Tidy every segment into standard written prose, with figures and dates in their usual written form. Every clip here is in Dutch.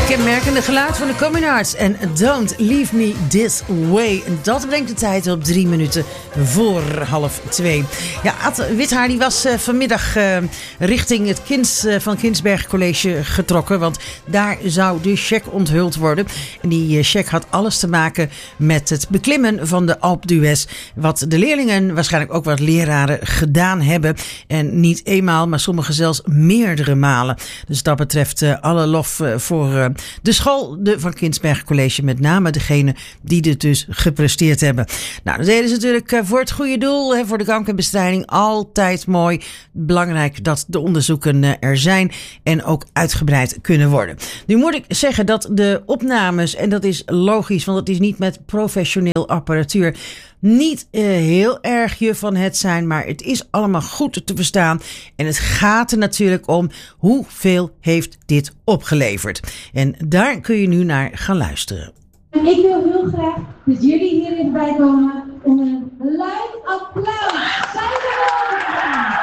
kenmerkende geluid van de Coming Arts en Don't Leave Me This Way. En dat brengt de tijd op 3 minuten voor 1:30. Ja, Ad Withaar die was vanmiddag richting het Van Kinsberg College getrokken. Want daar zou de cheque onthuld worden. En die cheque had alles te maken met het beklimmen van de Alpe d'Huez. Wat de leerlingen, waarschijnlijk ook wat leraren, gedaan hebben. En niet eenmaal, maar sommigen zelfs meerdere malen. Dus dat betreft alle lof voor de school, de Van Kinsberg College, met name degene die dit dus gepresteerd hebben. Nou, dat deden ze natuurlijk voor het goede doel, voor de kankerbestrijding. Altijd mooi. Belangrijk dat de onderzoeken er zijn en ook uitgebreid kunnen worden. Nu moet ik zeggen dat de opnames, en dat is logisch, want het is niet met professioneel apparatuur, niet heel erg je van het zijn, maar het is allemaal goed te verstaan. En het gaat er natuurlijk om hoeveel heeft dit opgeleverd. En daar kun je nu naar gaan luisteren. Ik wil heel graag dat jullie hierin bij komen om een luid applaus. Zijn we er?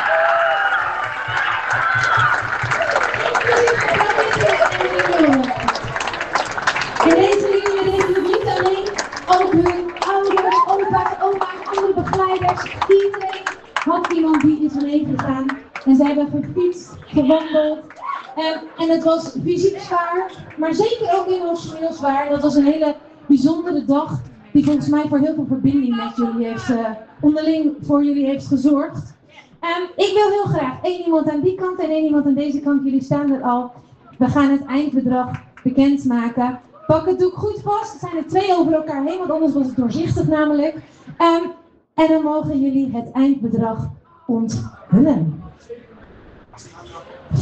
En deze leerlingen hebben niet alleen, ook hun ouders, opa's, oma's, andere begeleiders. Iedereen had iemand die is meegegaan. En zij hebben gefietst, gewandeld. En het was fysiek zwaar, maar zeker ook emotioneel zwaar. Dat was een hele bijzondere dag die volgens mij voor heel veel verbinding met jullie heeft, onderling voor jullie heeft gezorgd. Ik wil heel graag één iemand aan die kant en één iemand aan deze kant. Jullie staan er al. We gaan het eindbedrag bekendmaken. Pak het doek goed vast. Er zijn er 2 over elkaar heen, want anders was het doorzichtig namelijk. En dan mogen jullie het eindbedrag onthullen. €74.022.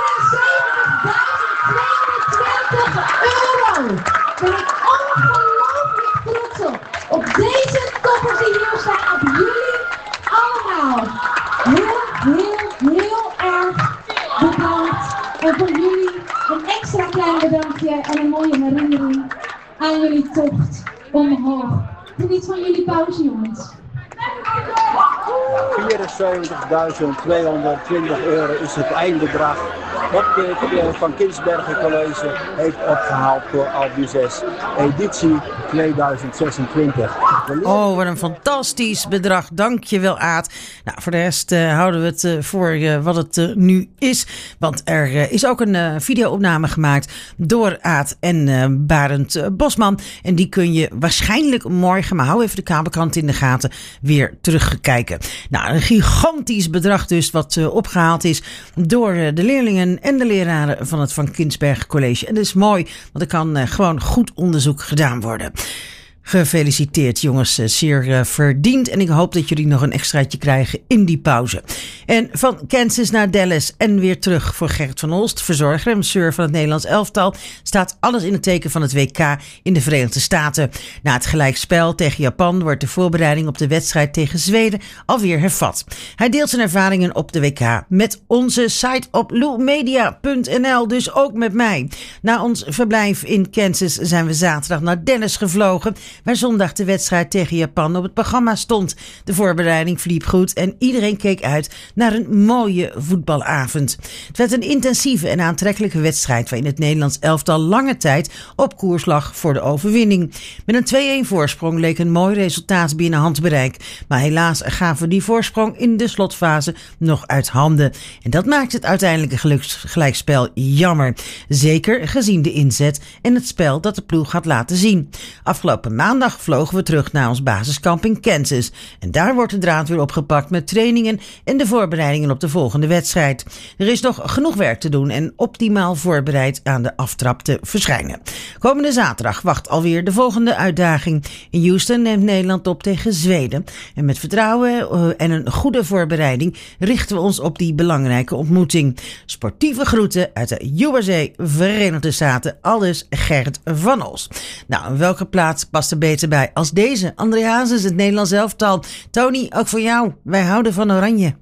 Ben ik ongelooflijk trots op deze toppers die hier staan, op jullie allemaal. Heel erg bedankt. En voor jullie een extra klein bedankje en een mooie herinnering aan jullie tocht omhoog. Geniet van jullie pauze, jongens. €74.220 is het eindbedrag wat het Van Kinsbergen College heeft opgehaald voor Alpe d'Huez editie 2026. Oh, wat een fantastisch bedrag. Dankjewel, Aad. Nou, voor de rest houden we het voor wat het nu is. Want er is ook een videoopname gemaakt door Aad en Barend Bosman. En die kun je waarschijnlijk morgen, maar hou even de kabelkrant in de gaten, weer terugkijken. Nou, een gigantisch bedrag dus wat opgehaald is door de leerlingen en de leraren van het Van Kinsberg College. En dat is mooi, want er kan gewoon goed onderzoek gedaan worden. Gefeliciteerd jongens, zeer verdiend. En ik hoop dat jullie nog een extraatje krijgen in die pauze. En van Kansas naar Dallas en weer terug voor Gert van Olst, verzorger en masseur van het Nederlands elftal, staat alles in het teken van het WK in de Verenigde Staten. Na het gelijkspel tegen Japan wordt de voorbereiding op de wedstrijd tegen Zweden alweer hervat. Hij deelt zijn ervaringen op de WK met onze site op loumedia.nl, dus ook met mij. Na ons verblijf in Kansas zijn we zaterdag naar Dallas gevlogen, waar zondag de wedstrijd tegen Japan op het programma stond. De voorbereiding verliep goed en iedereen keek uit naar een mooie voetbalavond. Het werd een intensieve en aantrekkelijke wedstrijd waarin het Nederlands elftal lange tijd op koers lag voor de overwinning. Met een 2-1 voorsprong leek een mooi resultaat binnen handbereik, maar helaas gaven die voorsprong in de slotfase nog uit handen. En dat maakt het uiteindelijke gelijkspel jammer. Zeker gezien de inzet en het spel dat de ploeg had laten zien. Afgelopen maandag vlogen we terug naar ons basiskamp in Kansas. En daar wordt de draad weer opgepakt met trainingen en de voorbereidingen op de volgende wedstrijd. Er is nog genoeg werk te doen en optimaal voorbereid aan de aftrap te verschijnen. Komende zaterdag wacht alweer de volgende uitdaging. In Houston neemt Nederland op tegen Zweden. En met vertrouwen en een goede voorbereiding richten we ons op die belangrijke ontmoeting. Sportieve groeten uit de USA, Verenigde Staten. Aldus Gert van Olst. Nou, welke plaats past er beter bij als deze? André Hazes, het Nederlands elftal. Tony, ook voor jou. Wij houden van Oranje.